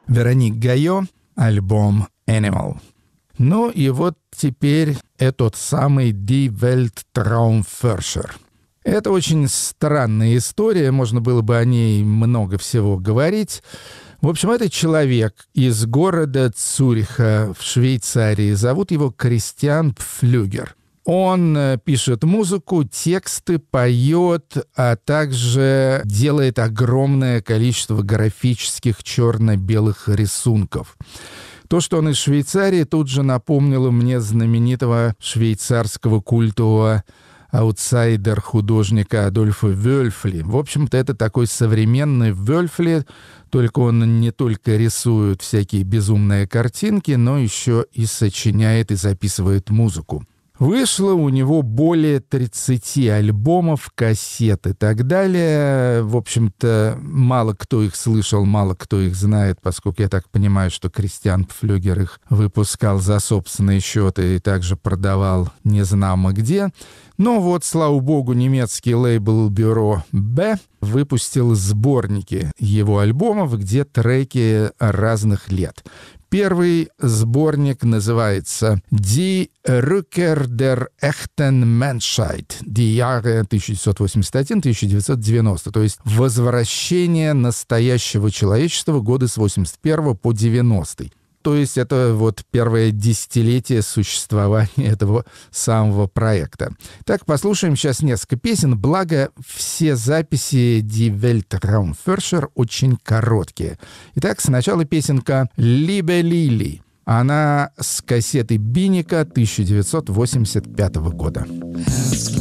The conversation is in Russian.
Вероник Гайо, альбом «Animal». Ну и вот теперь этот самый «Die Weltraumforscher». Это очень странная история, можно было бы о ней много всего говорить. В общем, это человек из города Цюриха в Швейцарии. Зовут его Кристиан Пфлюгер. Он пишет музыку, тексты, поет, а также делает огромное количество графических черно-белых рисунков. То, что он из Швейцарии, тут же напомнило мне знаменитого швейцарского культового аутсайдер-художника Адольфа Вёльфли. В общем-то, это такой современный Вёльфли, только он не только рисует всякие безумные картинки, но еще и сочиняет и записывает музыку. Вышло у него более 30 альбомов, кассет и так далее. В общем-то, мало кто их слышал, мало кто их знает, поскольку я так понимаю, что Кристиан Пфлюгер их выпускал за собственные счеты и также продавал незнамо где. Но вот, слава богу, немецкий лейбл «Бюро Б» выпустил сборники его альбомов, где треки разных лет. Первый сборник называется «Die Rückkehr der echten Menschheit», die Jahre 1981-1990, то есть «Возвращение настоящего человечества» годы с 81 по 90. То есть это вот первое десятилетие существования этого самого проекта. Так, послушаем сейчас несколько песен, благо все записи Die Weltraumforscher очень короткие. Итак, сначала песенка «Liebe Lili». Она с кассеты Бинника 1985 года.